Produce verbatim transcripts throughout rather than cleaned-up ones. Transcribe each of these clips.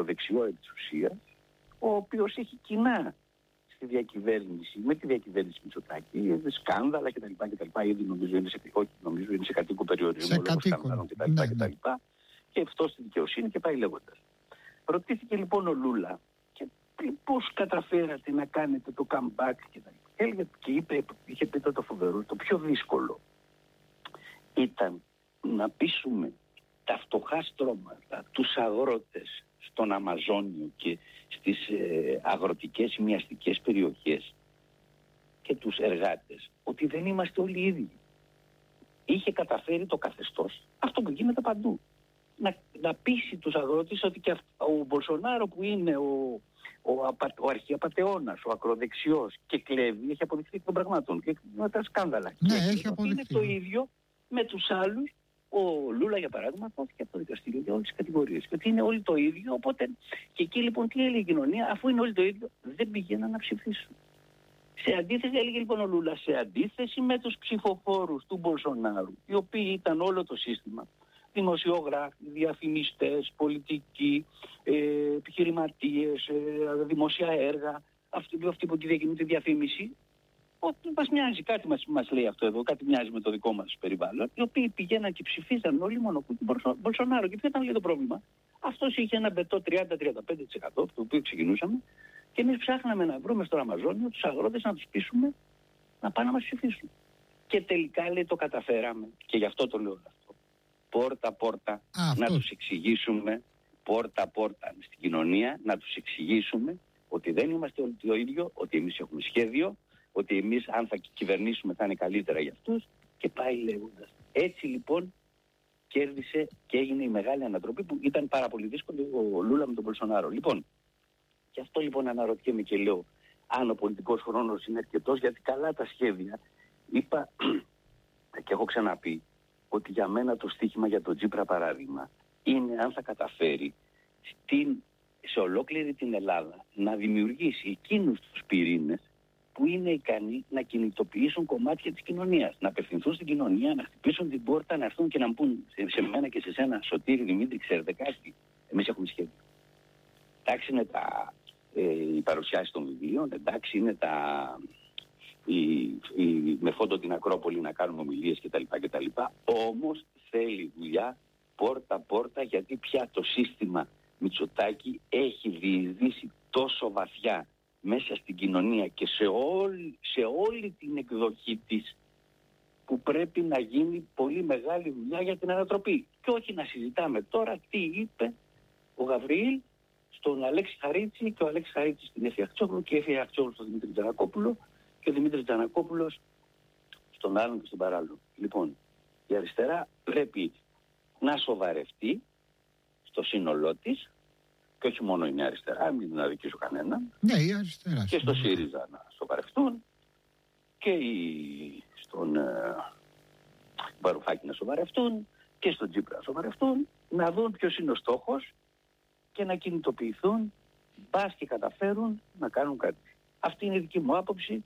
ακροδεξιό επί της ουσίας, ο οποίος έχει κοινά στη διακυβέρνηση, με τη διακυβέρνηση Μητσοτάκη, σκάνδαλα κτλ. κτλ. Ήδη νομίζω είναι σε, όχι, νομίζω είναι σε κατοίκο περιορισμό λόγω σκανδάλων κτλ. Ναι, κτλ. ναι. Και αυτό στη δικαιοσύνη και πάει λέγοντας. Ρωτήθηκε λοιπόν ο Λούλα και πώς καταφέρατε να κάνετε το comeback και τα έλεγε και είπε, είχε πει το φοβερό, το πιο δύσκολο ήταν να πείσουμε τα φτωχά στρώματα, τους αγρότες στον Αμαζόνιο και στις ε, αγροτικές ημιαστικές περιοχές και τους εργάτες ότι δεν είμαστε όλοι ίδιοι. Είχε καταφέρει το καθεστώς αυτό που γίνεται παντού. Να, να πείσει τους αγρότες ότι και αυ, ο Μπολσονάρο που είναι ο, ο, απα, ο αρχιαπατεώνας, ο ακροδεξιός και κλέβει, έχει αποδειχθεί των πραγμάτων και με τα σκάνδαλα. Ναι, και έχει αποδειχθεί. Είναι το ίδιο με τους άλλους. Ο Λούλα για παράδειγμα δόθηκε από το δικαστήριο για όλες τις κατηγορίες και ότι είναι όλοι το ίδιο, οπότε και εκεί λοιπόν τι έλεγε η κοινωνία, αφού είναι όλοι το ίδιο δεν πηγαίναν να ψηφίσουν. Σε αντίθεση, έλεγε λοιπόν ο Λούλα, σε αντίθεση με τους ψηφοφόρους του Μπολσονάρου, οι οποίοι ήταν όλο το σύστημα, δημοσιογράφοι, διαφημιστές, πολιτικοί, ε, επιχειρηματίες, ε, δημόσια έργα, αυτοί, αυτοί που διακινούν τη διαφήμιση, ότι μας μοιάζει, κάτι μας, μας λέει αυτό εδώ, κάτι μοιάζει με το δικό μας περιβάλλον, οι οποίοι πηγαίναν και ψηφίζαν όλοι μόνο που τον Μπολσονάρο. Και ποιο ήταν λέει το πρόβλημα? Αυτός είχε ένα μπετό τριάντα με τριάντα πέντε τοις εκατό, το οποίο ξεκινούσαμε, και εμείς ψάχναμε να βρούμε στο Αμαζόνιο τους αγρότες να τους πείσουμε να πάνε να μας ψηφίσουν. Και τελικά λέει το καταφέραμε, και γι' αυτό το λέω αυτό. Πόρτα-πόρτα να τους εξηγήσουμε, πόρτα-πόρτα στην κοινωνία, να τους εξηγήσουμε ότι δεν είμαστε όλοι το ίδιο, ότι εμείς έχουμε σχέδιο, ότι εμείς αν θα κυβερνήσουμε θα είναι καλύτερα για αυτούς και πάει λέγοντας. Έτσι λοιπόν κέρδισε και έγινε η μεγάλη ανατροπή που ήταν πάρα πολύ δύσκολη ο Λούλα με τον Μπολσονάρο. Λοιπόν, και αυτό λοιπόν αναρωτιέμαι και λέω αν ο πολιτικός χρόνος είναι αρκετός, γιατί καλά τα σχέδια. Είπα και έχω ξαναπεί ότι για μένα το στίχημα για τον Τσίπρα παράδειγμα είναι αν θα καταφέρει στην, σε ολόκληρη την Ελλάδα να δημιουργήσει εκείνους τους πυρήνες που είναι ικανοί να κινητοποιήσουν κομμάτια της κοινωνίας, να απευθυνθούν στην κοινωνία, να χτυπήσουν την πόρτα, να έρθουν και να μου πούν σε, σε μένα και σε σένα, Σωτήρη, Δημήτρη, ξέρετε κάτι, εμείς έχουμε σχέδιο. Εντάξει είναι τα, ε, οι παρουσιάσεις των βιβλίων, εντάξει είναι τα, η, η, με φόντο την Ακρόπολη να κάνουμε ομιλίες κτλ. κτλ. Όμως θέλει δουλειά πόρτα-πόρτα, γιατί πια το σύστημα Μητσοτάκη έχει διεισδύσει τόσο βαθιά μέσα στην κοινωνία και σε όλη, σε όλη την εκδοχή της, που πρέπει να γίνει πολύ μεγάλη δουλειά για την ανατροπή. Και όχι να συζητάμε τώρα τι είπε ο Γαβριήλ στον Αλέξη Χαρίτση και ο Αλέξης Χαρίτσης στην Έφη Αχτσόγλου και η Έφη Αχτσόγλου στον Δημήτρη Τζανακόπουλο και ο Δημήτρης Τζανακόπουλος στον άλλον και στον παράλληλο. Λοιπόν, η αριστερά πρέπει να σοβαρευτεί στο σύνολό της, και όχι μόνο η Νέα Αριστερά, μην την αδικήσω κανέναν. Ναι, η αριστερά. Και στο ΣΥΡΙΖΑ να σοβαρευτούν και οι, στον ε, Βαρουφάκη να σοβαρευτούν και στον Τσίπρα να σοβαρευτούν, να δουν ποιος είναι ο στόχος και να κινητοποιηθούν, μπας και καταφέρουν να κάνουν κάτι. Αυτή είναι η δική μου άποψη.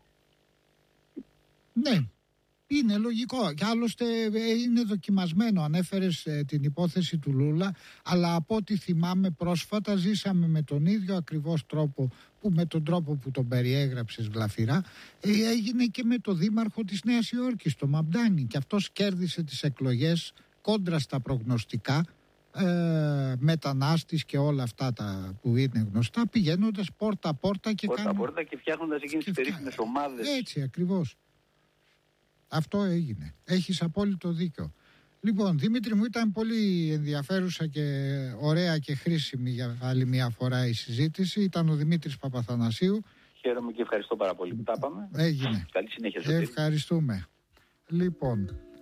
Ναι. Είναι λογικό και άλλωστε είναι δοκιμασμένο. Ανέφερες ε, την υπόθεση του Λούλα, αλλά από ό,τι θυμάμαι πρόσφατα ζήσαμε με τον ίδιο ακριβώς τρόπο, που με τον τρόπο που τον περιέγραψες γλαφυρά, ε, έγινε και με το δήμαρχο της Νέας Υόρκης, τον Μαμπτάνη, και αυτός κέρδισε τις εκλογές κόντρα στα προγνωστικά, ε, μετανάστης και όλα αυτά τα που είναι γνωστά, πηγαίνοντας πόρτα-πόρτα και πόρτα, κάνουν... πόρτα και φτιάχνοντας εκείνες τις περίφημες ομάδες. Έτσι ακριβώς. Αυτό έγινε. Έχεις απόλυτο δίκιο. Λοιπόν, Δημήτρη μου, ήταν πολύ ενδιαφέρουσα και ωραία και χρήσιμη για άλλη μια φορά η συζήτηση. Ήταν ο Δημήτρης Παπαθανασίου. Χαίρομαι και ευχαριστώ πάρα πολύ που τα είπαμε. Έγινε. Καλή συνέχεια. Σωτήρη. Ευχαριστούμε. Λοιπόν...